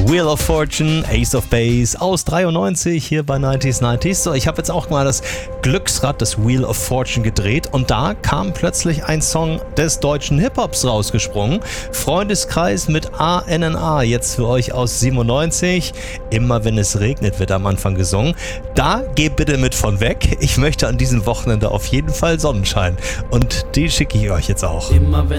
Wheel of Fortune, Ace of Base aus 93 hier bei 90s. So, ich habe jetzt auch mal das Glücksrad des Wheel of Fortune gedreht und da kam plötzlich ein Song des deutschen Hip-Hops rausgesprungen. Freundeskreis mit ANNA, jetzt für euch aus 97. Immer wenn es regnet, wird am Anfang gesungen. Da geht bitte mit von weg. Ich möchte an diesem Wochenende auf jeden Fall Sonnenschein und die schicke ich euch jetzt auch. Immer wenn